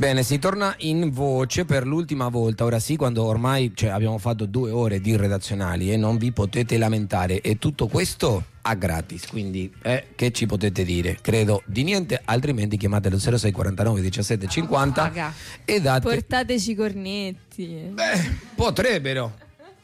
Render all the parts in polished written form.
Bene, si torna in voce per l'ultima volta, ora sì, quando ormai abbiamo fatto 2 ore di redazionali e non vi potete lamentare, e tutto questo a gratis, quindi che ci potete dire? Credo di niente, altrimenti chiamate lo 0649 17 50 e date... Portateci i cornetti. Potrebbero.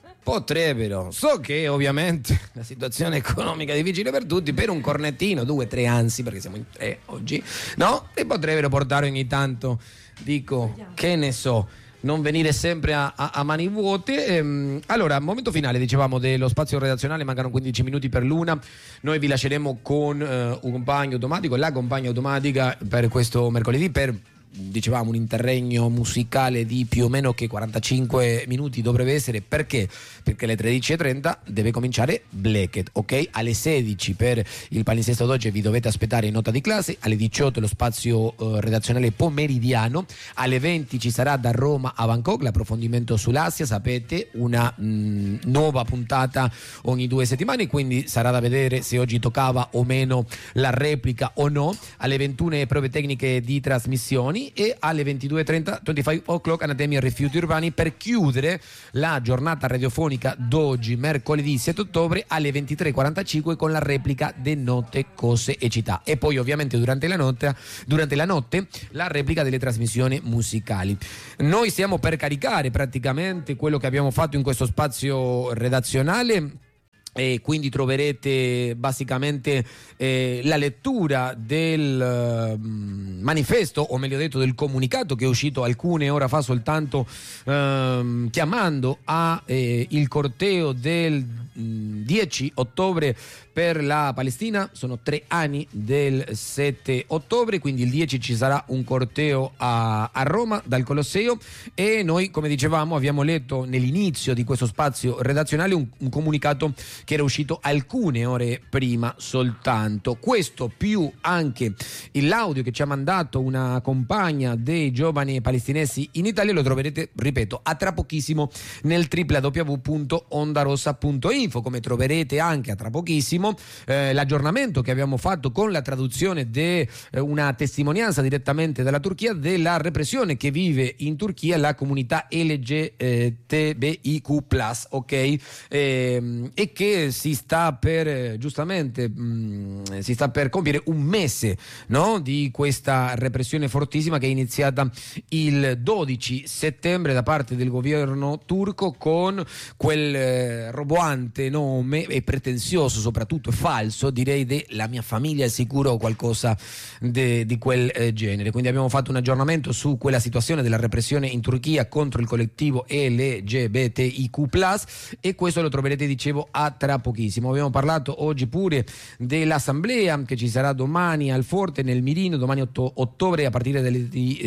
So che ovviamente la situazione economica è difficile per tutti, per un cornettino, 2, 3 anzi, perché siamo in 3 oggi, no? E potrebbero portare ogni tanto, dico, che ne so, non venire sempre a mani vuote. Allora, momento finale, dicevamo, dello spazio redazionale, mancano 15 minuti per l'1. Noi vi lasceremo con un compagno automatico, la compagna automatica per questo mercoledì, per, dicevamo, un interregno musicale di più o meno che 45 minuti dovrebbe essere. Perché? Perché alle 13.30 deve cominciare Blacked, ok? Alle 16 per il palinsesto d'oggi vi dovete aspettare in nota di classe, alle 18 lo spazio redazionale pomeridiano, alle 20 ci sarà da Roma a Bangkok l'approfondimento sull'Asia, sapete, una nuova puntata ogni 2 settimane, quindi sarà da vedere se oggi toccava o meno la replica o no. Alle 21 prove tecniche di trasmissioni e alle 22.30 25 o'clock Anatemi e rifiuti urbani per chiudere la giornata radiofonica d'oggi, mercoledì 7 ottobre alle 23.45 con la replica de Note, Cose e Città, e poi ovviamente durante la notte la replica delle trasmissioni musicali. Noi stiamo per caricare praticamente quello che abbiamo fatto in questo spazio redazionale, e quindi troverete basicamente la lettura del manifesto, o meglio detto del comunicato che è uscito alcune ore fa soltanto, chiamando a il corteo del 10 ottobre per la Palestina. Sono 3 anni del 7 ottobre, quindi il 10 ci sarà un corteo a Roma dal Colosseo, e noi, come dicevamo, abbiamo letto nell'inizio di questo spazio redazionale un comunicato che era uscito alcune ore prima soltanto. Questo più anche l'audio che ci ha mandato una compagna dei giovani palestinesi in Italia lo troverete, ripeto, a tra pochissimo nel www.ondarossa.info, come troverete anche a tra pochissimo l'aggiornamento che abbiamo fatto con la traduzione di una testimonianza direttamente dalla Turchia della repressione che vive in Turchia la comunità LGTBIQ+, ok? E che si sta per compiere un mese, no? Di questa repressione fortissima che è iniziata il 12 settembre da parte del governo turco con quel roboante nome, e pretenzioso soprattutto, falso direi, La mia famiglia è sicuro, o qualcosa di quel genere. Quindi abbiamo fatto un aggiornamento su quella situazione della repressione in Turchia contro il collettivo LGBTIQ+, e questo lo troverete, dicevo, a tra pochissimo. Abbiamo parlato oggi pure dell'assemblea che ci sarà domani al Forte, nel Mirino, domani 8 ottobre a partire dalle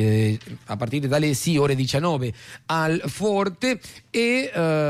ore 19 al Forte, e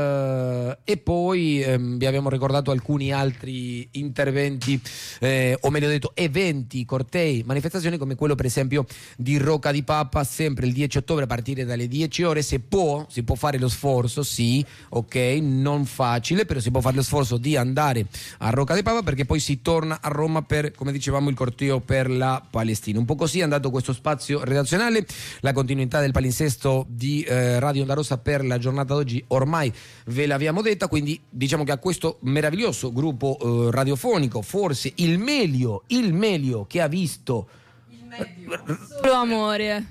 poi vi abbiamo ricordato alcuni altri interventi, o meglio detto eventi, cortei, manifestazioni, come quello per esempio di Rocca di Papa, sempre il 10 ottobre a partire dalle 10 ore. Si può fare lo sforzo, sì, ok, non facile, però si può fare lo sforzo di andare a Rocca di Papa, perché poi si torna a Roma per, come dicevamo, il corteo per la Palestina. Un po' così è andato questo spazio redazionale, la continuità del palinsesto di Radio Onda Rossa per la giornata d'oggi ormai ve l'abbiamo detta, quindi diciamo che a questo meraviglioso gruppo radiofonico, forse il meglio che ha visto solo amore,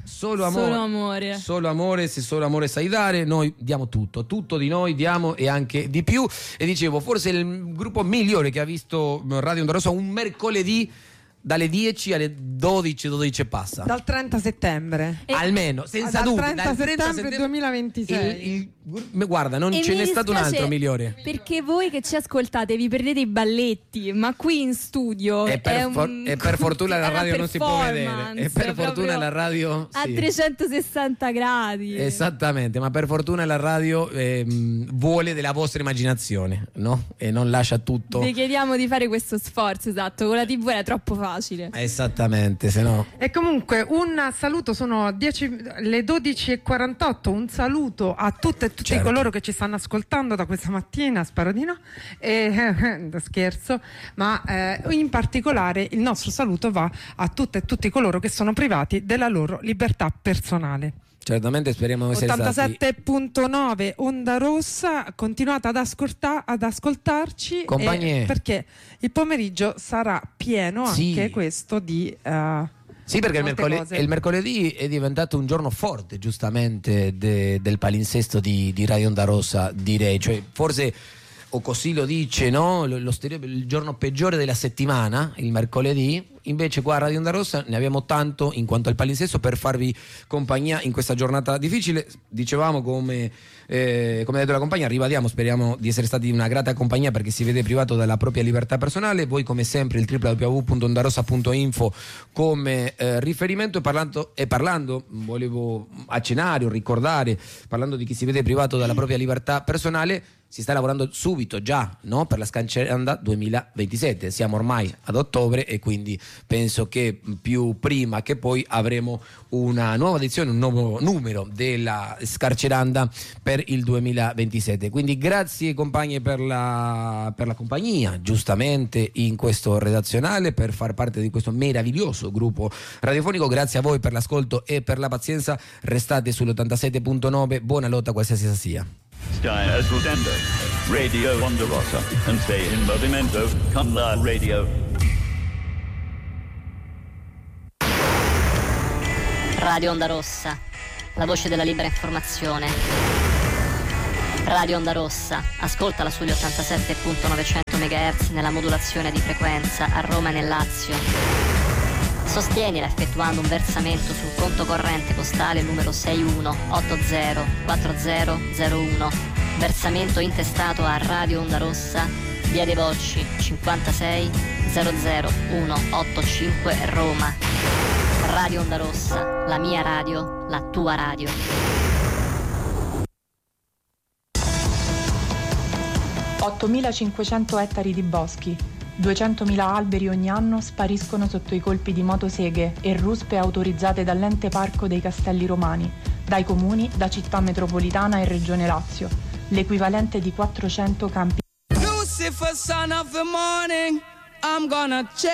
se solo amore sai dare, noi diamo tutto di noi diamo, e anche di più. E dicevo, forse il gruppo migliore che ha visto Radio Onda Rossa un mercoledì dalle 10 alle 12 e passa, dal 30 settembre almeno, senza dubbio, dal 30 settembre 2026. Guarda, non ce n'è stato un altro migliore, perché voi che ci ascoltate vi perdete i balletti, ma qui in studio e per fortuna la radio non si può vedere, e per fortuna la radio a 360 gradi, esattamente, ma per fortuna la radio vuole della vostra immaginazione, no? E non lascia tutto. Vi chiediamo di fare questo sforzo, esatto, con la TV era troppo facile. facile. Esattamente, se no. E comunque un saluto, sono le 12:48, un saluto a tutte e tutti coloro che ci stanno ascoltando da questa mattina, spero di no, scherzo, ma in particolare il nostro saluto va a tutte e tutti coloro che sono privati della loro libertà personale. Certamente speriamo di essere 87.9 Onda Rossa, continuate ad ascoltarci, perché il pomeriggio sarà pieno anche questo di sì, perché il mercoledì è diventato un giorno forte, giustamente, del palinsesto di Radio Onda Rossa, direi, cioè forse, o così lo dice, no? Il giorno peggiore della settimana, il mercoledì. Invece qua a Radio Onda Rossa ne abbiamo tanto in quanto al palinsesto per farvi compagnia in questa giornata difficile. Dicevamo, come ha detto la compagna, ribadiamo, speriamo di essere stati una grata compagnia perché si vede privato dalla propria libertà personale. Voi come sempre il www.ondarossa.info come riferimento, e parlando volevo accennare o ricordare, parlando di chi si vede privato dalla propria libertà personale, si sta lavorando subito già, no? Per la Scanceranda 2027. Siamo ormai ad ottobre e quindi penso che più prima che poi avremo una nuova edizione, un nuovo numero della Scarceranda per il 2027. Quindi grazie compagni per la compagnia, giustamente, in questo redazionale, per far parte di questo meraviglioso gruppo radiofonico. Grazie a voi per l'ascolto e per la pazienza. Restate sull'87.9. Buona lotta qualsiasi sia. Sky ascoltando Radio Onda Rossa and stay in movimento con la radio. Radio Onda Rossa, la voce della libera informazione. Radio Onda Rossa, ascoltala sugli 87.900 MHz nella modulazione di frequenza a Roma e nel Lazio. Sostienila effettuando un versamento sul conto corrente postale numero 61804001. Versamento intestato a Radio Onda Rossa, via dei Volsci 56 00185 Roma. Radio Onda Rossa, la mia radio, la tua radio. (8.500 ettari di boschi). 200.000 alberi ogni anno spariscono sotto i colpi di motoseghe e ruspe autorizzate dall'ente parco dei Castelli Romani, dai comuni, da città metropolitana e regione Lazio, l'equivalente di 400 campi. Lucifer, son of the morning, I'm gonna